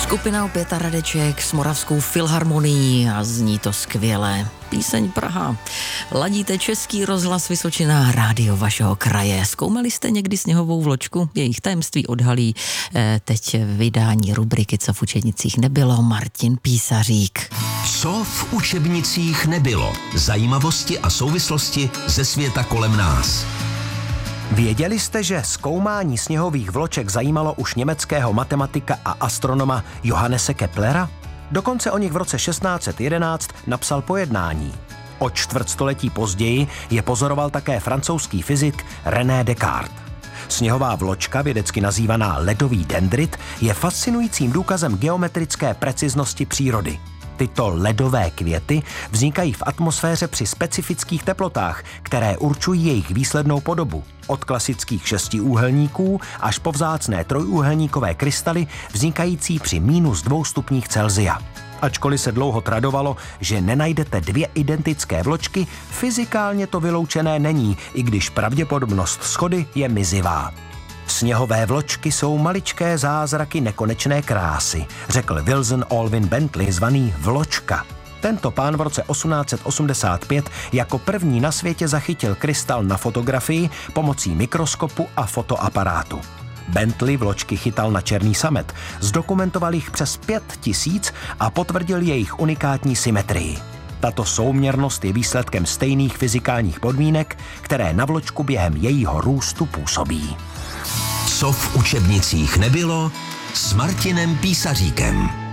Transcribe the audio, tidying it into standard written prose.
Skupina Opěta Radeček s Moravskou filharmonií a zní to skvěle. Píseň Praha. Ladíte Český rozhlas Vysočina, rádio vašeho kraje. Zkoumali jste někdy sněhovou vločku? Jejich tajemství odhalí teď vydání rubriky Co v učebnicích nebylo Martin Písařík. Co v učebnicích nebylo? Zajímavosti a souvislosti ze světa kolem nás. Věděli jste, že zkoumání sněhových vloček zajímalo už německého matematika a astronoma Johannese Keplera? Dokonce o nich v roce 1611 napsal pojednání. O čtvrtstoletí později je pozoroval také francouzský fyzik René Descartes. Sněhová vločka, vědecky nazývaná ledový dendrit, je fascinujícím důkazem geometrické preciznosti přírody. Tyto ledové květy vznikají v atmosféře při specifických teplotách, které určují jejich výslednou podobu. Od klasických šestiúhelníků až po vzácné trojúhelníkové krystaly vznikající při -2 stupních Celsia. Ačkoliv se dlouho tradovalo, že nenajdete dvě identické vločky, fyzikálně to vyloučené není, i když pravděpodobnost shody je mizivá. Sněhové vločky jsou maličké zázraky nekonečné krásy, řekl Wilson Alvin Bentley, zvaný Vločka. Tento pán v roce 1885 jako první na světě zachytil krystal na fotografii pomocí mikroskopu a fotoaparátu. Bentley vločky chytal na černý samet, zdokumentoval jich přes 5000 a potvrdil jejich unikátní symetrii. Tato souměrnost je výsledkem stejných fyzikálních podmínek, které na vločku během jejího růstu působí. Co v učebnicích nebylo s Martinem Písaříkem.